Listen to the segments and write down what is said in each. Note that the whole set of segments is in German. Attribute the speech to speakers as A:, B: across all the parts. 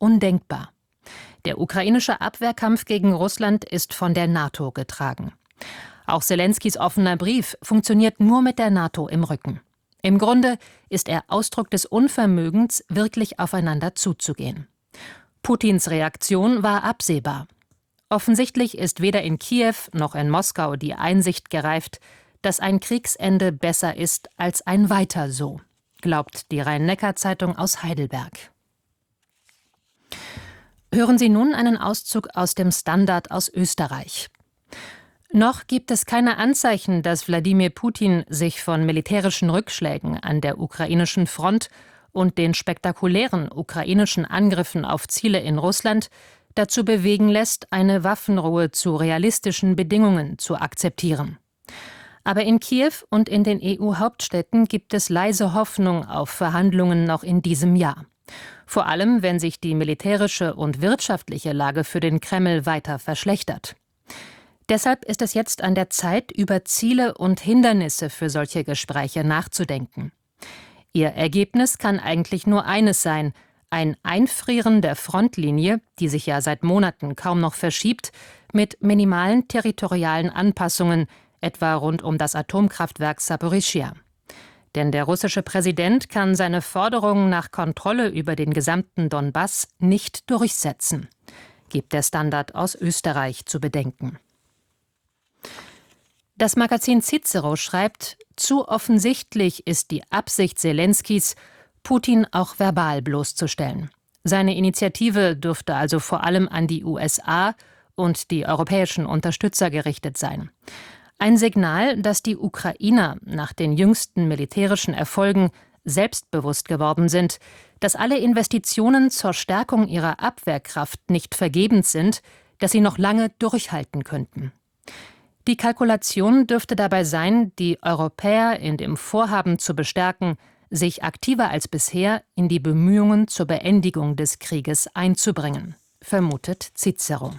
A: undenkbar. Der ukrainische Abwehrkampf gegen Russland ist von der NATO getragen. Auch Selenskys offener Brief funktioniert nur mit der NATO im Rücken. Im Grunde ist er Ausdruck des Unvermögens, wirklich aufeinander zuzugehen. Putins Reaktion war absehbar. Offensichtlich ist weder in Kiew noch in Moskau die Einsicht gereift, dass ein Kriegsende besser ist als ein Weiter so, glaubt die Rhein-Neckar-Zeitung aus Heidelberg. Hören Sie nun einen Auszug aus dem Standard aus Österreich. Noch gibt es keine Anzeichen, dass Wladimir Putin sich von militärischen Rückschlägen an der ukrainischen Front und den spektakulären ukrainischen Angriffen auf Ziele in Russland dazu bewegen lässt, eine Waffenruhe zu realistischen Bedingungen zu akzeptieren. Aber in Kiew und in den EU-Hauptstädten gibt es leise Hoffnung auf Verhandlungen noch in diesem Jahr. Vor allem, wenn sich die militärische und wirtschaftliche Lage für den Kreml weiter verschlechtert. Deshalb ist es jetzt an der Zeit, über Ziele und Hindernisse für solche Gespräche nachzudenken. Ihr Ergebnis kann eigentlich nur eines sein: ein Einfrieren der Frontlinie, die sich ja seit Monaten kaum noch verschiebt, mit minimalen territorialen Anpassungen, etwa rund um das Atomkraftwerk Saporischschja. Denn der russische Präsident kann seine Forderungen nach Kontrolle über den gesamten Donbass nicht durchsetzen, gibt der Standard aus Österreich zu bedenken. Das Magazin Cicero schreibt, zu offensichtlich ist die Absicht Selenskys, Putin auch verbal bloßzustellen. Seine Initiative dürfte also vor allem an die USA und die europäischen Unterstützer gerichtet sein. Ein Signal, dass die Ukrainer nach den jüngsten militärischen Erfolgen selbstbewusst geworden sind, dass alle Investitionen zur Stärkung ihrer Abwehrkraft nicht vergebens sind, dass sie noch lange durchhalten könnten. Die Kalkulation dürfte dabei sein, die Europäer in dem Vorhaben zu bestärken, sich aktiver als bisher in die Bemühungen zur Beendigung des Krieges einzubringen, vermutet Cicero.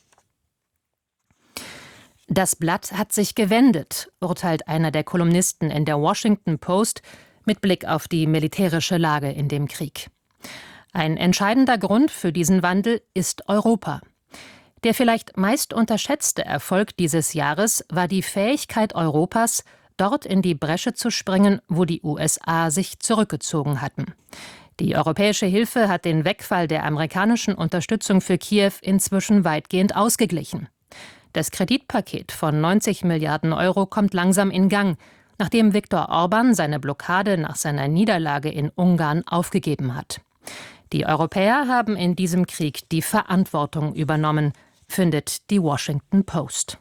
A: Das Blatt hat sich gewendet, urteilt einer der Kolumnisten in der Washington Post mit Blick auf die militärische Lage in dem Krieg. Ein entscheidender Grund für diesen Wandel ist Europa. Der vielleicht meist unterschätzte Erfolg dieses Jahres war die Fähigkeit Europas, dort in die Bresche zu springen, wo die USA sich zurückgezogen hatten. Die europäische Hilfe hat den Wegfall der amerikanischen Unterstützung für Kiew inzwischen weitgehend ausgeglichen. Das Kreditpaket von 90 Milliarden Euro kommt langsam in Gang, nachdem Viktor Orbán seine Blockade nach seiner Niederlage in Ungarn aufgegeben hat. Die Europäer haben in diesem Krieg die Verantwortung übernommen, findet die Washington Post.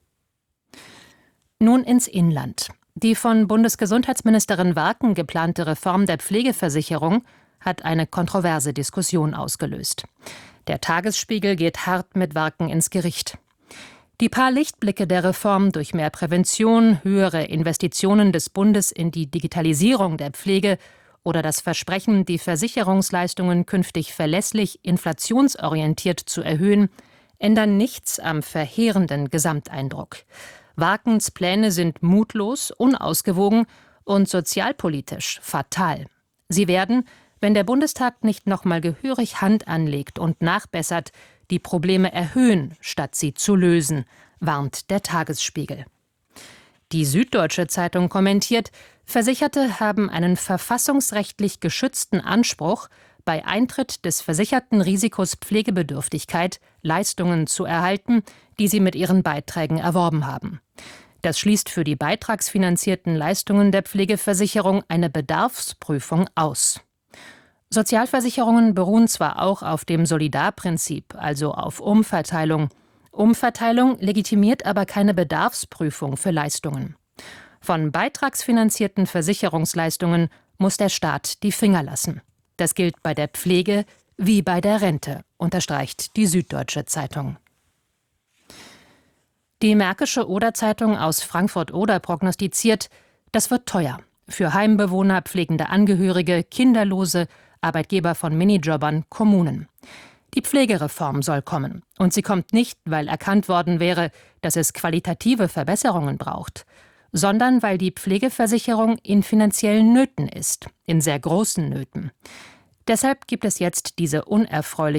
A: Nun ins Inland. Die von Bundesgesundheitsministerin Warken geplante Reform der Pflegeversicherung hat eine kontroverse Diskussion ausgelöst. Der Tagesspiegel geht hart mit Warken ins Gericht. Die paar Lichtblicke der Reform durch mehr Prävention, höhere Investitionen des Bundes in die Digitalisierung der Pflege oder das Versprechen, die Versicherungsleistungen künftig verlässlich inflationsorientiert zu erhöhen, ändern nichts am verheerenden Gesamteindruck. Warkens Pläne sind mutlos, unausgewogen und sozialpolitisch fatal. Sie werden, wenn der Bundestag nicht nochmal gehörig Hand anlegt und nachbessert, die Probleme erhöhen, statt sie zu lösen, warnt der Tagesspiegel. Die Süddeutsche Zeitung kommentiert, Versicherte haben einen verfassungsrechtlich geschützten Anspruch, bei Eintritt des versicherten Risikos Pflegebedürftigkeit Leistungen zu erhalten, die sie mit ihren Beiträgen erworben haben. Das schließt für die beitragsfinanzierten Leistungen der Pflegeversicherung eine Bedarfsprüfung aus. Sozialversicherungen beruhen zwar auch auf dem Solidarprinzip, also auf Umverteilung. Umverteilung legitimiert aber keine Bedarfsprüfung für Leistungen. Von beitragsfinanzierten Versicherungsleistungen muss der Staat die Finger lassen. Das gilt bei der Pflege wie bei der Rente, unterstreicht die Süddeutsche Zeitung. Die Märkische Oder-Zeitung aus Frankfurt-Oder prognostiziert, das wird teuer. Für Heimbewohner, pflegende Angehörige, Kinderlose, Arbeitgeber von Minijobbern, Kommunen. Die Pflegereform soll kommen. Und sie kommt nicht, weil erkannt worden wäre, dass es qualitative Verbesserungen braucht, sondern weil die Pflegeversicherung in finanziellen Nöten ist, in sehr großen Nöten. Deshalb gibt es jetzt diese unerfreuliche